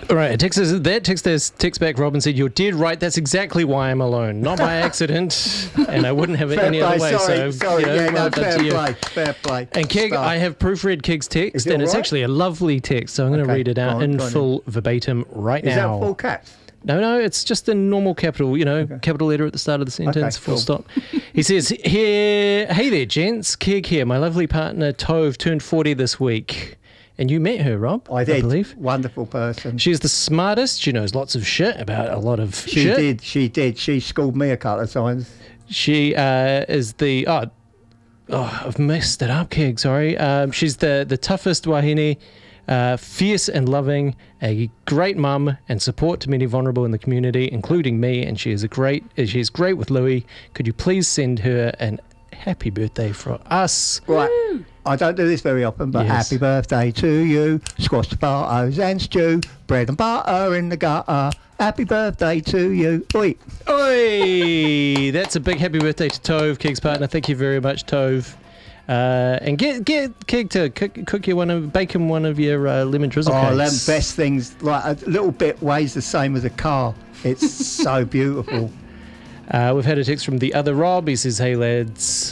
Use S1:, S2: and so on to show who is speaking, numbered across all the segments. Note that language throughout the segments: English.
S1: All right, text back, Robin said, "You're dead right. That's exactly why I'm alone. Not by accident, and I wouldn't have it any other way."
S2: Sorry. Fair play.
S1: And Keg, I have proofread Keg's text, and it's actually a lovely text, so I'm going to read it out in full verbatim right now.
S2: Is that full caps?
S1: No, it's just in normal capital, capital letter at the start of the sentence, full stop. He says, hey there, gents, Keg here. My lovely partner, Tove, turned 40 this week. And you met her, Rob, I believe.
S2: Wonderful person.
S1: She's the smartest. She knows lots of shit about a lot of shit.
S2: She did. She schooled me a couple of times.
S1: She is the... I've messed it up, Keg, sorry. She's the toughest wahine, fierce and loving, a great mum and support to many vulnerable in the community, including me, and she's great with Louis. Could you please send her an happy birthday for us?
S2: Right. Woo! I don't do this very often, but happy birthday to you. Squash potatoes and stew, bread and butter in the gutter. Happy birthday to you. Oi.
S1: Oi! That's a big happy birthday to Tove, Keg's partner. Thank you very much, Tove. And get Keg to bake him one of your lemon drizzle cakes.
S2: Oh, them best things. Like a little bit weighs the same as a car. It's so beautiful.
S1: We've had a text from the other Rob. He says, "Hey lads,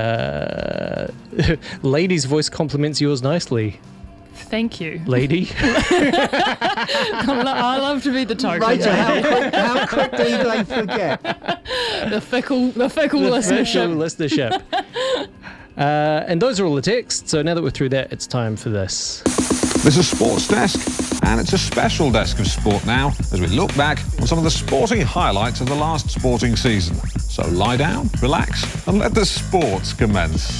S1: lady's voice compliments yours nicely."
S3: Thank you,
S1: lady.
S3: I love to be the token.
S2: Rachel, how quickly do they forget?
S3: The fickle listenership.
S1: And those are all the texts. So now that we're through that, it's time for this.
S4: This is Sports Desk, and it's a special desk of sport now as we look back on some of the sporting highlights of the last sporting season. So lie down, relax, and let the sports commence.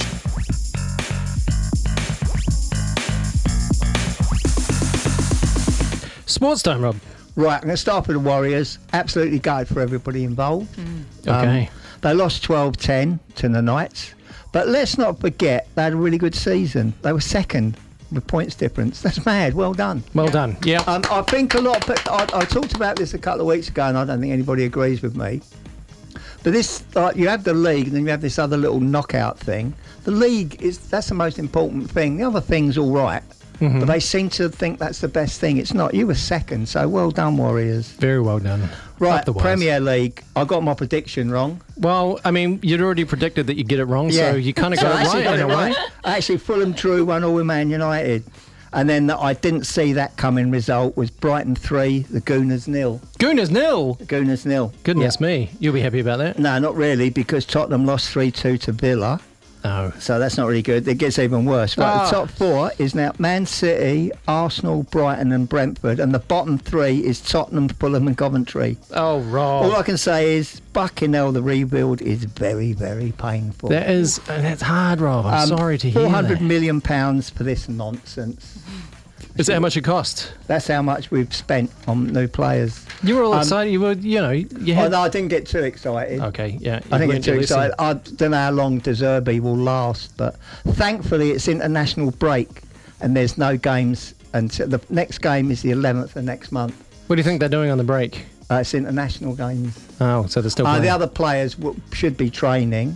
S1: Sports time, Rob.
S2: Right, I'm going to start with the Warriors. Absolutely gutted for everybody involved.
S1: Okay.
S2: They lost 12-10 to the Knights. But let's not forget, they had a really good season. They were second with points difference. That's mad. Well done.
S1: Well done. Yeah.
S2: I think a lot of I talked about this a couple of weeks ago, and I don't think anybody agrees with me. But this, you have the league, and then you have this other little knockout thing. The league that's the most important thing. The other thing's all right. But they seem to think that's the best thing. It's not. You were second, so well done, Warriors.
S1: Very well done.
S2: Right, Premier League. I got my prediction wrong.
S1: Well, I mean, you'd already predicted that you'd get it wrong, so you kind of got it right in a way.
S2: Actually, Fulham drew 1-1 with Man United. And then I didn't see that coming result was Brighton 3, the Gooners 0.
S1: Gooners 0?
S2: Gooners 0.
S1: Goodness me. You'll be happy about that?
S2: No, not really, because Tottenham lost 3-2 to Villa.
S1: Oh.
S2: So that's not really good. It gets even worse. Right, the top four is now Man City, Arsenal, Brighton and Brentford. And the bottom three is Tottenham, Fulham and Coventry.
S1: Oh, Rob.
S2: All I can say is Buckingham, the rebuild is very, very painful.
S1: That's hard, Rob. I'm sorry to hear that.
S2: £400 million for this nonsense.
S1: Is that how much it cost?
S2: That's how much we've spent on new players.
S1: You were all excited. You were, you had...
S2: no, I didn't get too excited.
S1: Okay, yeah.
S2: I didn't get too excited. I don't know how long De Zerbi will last, but thankfully it's international break and there's no games until the next game is the 11th of next month.
S1: What do you think they're doing on the break?
S2: It's international games.
S1: Oh, so they're still playing.
S2: The other players should be training.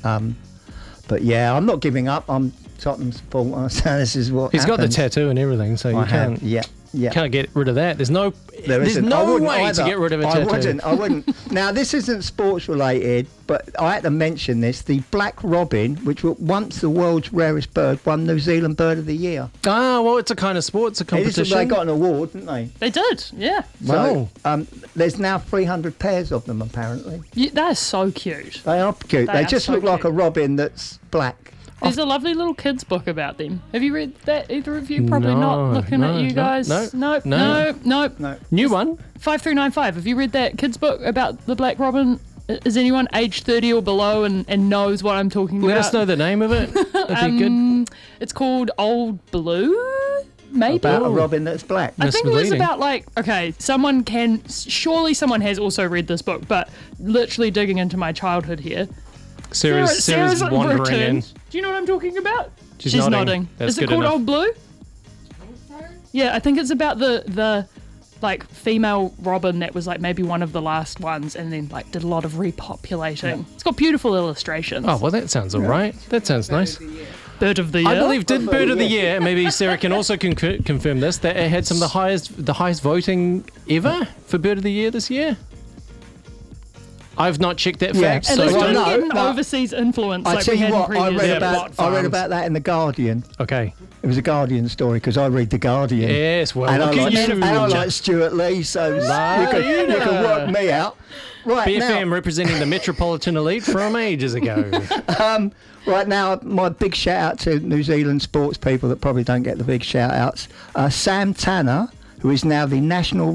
S2: But yeah, I'm not giving up. I'm Tottenham supporter, so this is what
S1: He's
S2: happens.
S1: got the tattoo and everything, so you can't. Can't get rid of that. There's no way to get rid of a tattoo.
S2: I wouldn't. Now, this isn't sports related, but I had to mention this. The black robin, which was once the world's rarest bird, won New Zealand Bird of the Year.
S1: Ah, well, it's a kind of sport. It's a competition.
S2: They got an award, didn't they?
S3: They did, yeah.
S2: So, there's now 300 pairs of them, apparently.
S3: Yeah, that is so cute.
S2: They are cute. They just look like a robin that's black.
S3: There's a lovely little kids book about them. Have you read that, either of you? Probably not. Looking at you guys.
S1: No. New one?
S3: 5395. Have you read that kids book about the black robin? Is anyone age 30 or below and knows what I'm talking about?
S1: Let us know the name of it. That'd be good.
S3: It's called Old Blue, maybe?
S2: About a robin that's black.
S3: I think it was about surely someone has also read this book, but literally digging into my childhood here.
S1: Sarah's wandering in.
S3: Do you know what I'm talking about?
S1: She's nodding.
S3: Is it called Old Blue? Yeah, I think it's about the female robin that was maybe one of the last ones and then did a lot of repopulating. Yeah. It's got beautiful illustrations.
S1: Oh, well, that sounds all right. That sounds nice.
S3: Bird of the year.
S1: I believe did Bird of the Year, and maybe Sarah can also confirm this, that it had some of the highest voting ever for Bird of the Year this year. I've not checked that
S2: Yeah.
S1: fact,
S3: And
S1: so
S3: it's
S1: don't.
S3: been getting
S2: no.
S3: overseas influence.
S2: I
S3: like
S2: tell
S3: we
S2: you
S3: had in
S2: what, I
S3: previous
S2: read
S3: years.
S2: about that in The Guardian.
S1: Okay.
S2: It was a Guardian story because I read The Guardian.
S1: Yes, well,
S2: And I
S1: look at
S2: like,
S1: you.
S2: and I like Stuart Lee, so you can work me out. Right
S1: BFM
S2: now,
S1: representing the Metropolitan Elite from ages ago.
S2: right now, my big shout out to New Zealand sports people that probably don't get the big shout outs. Sam Tanner, who is now the national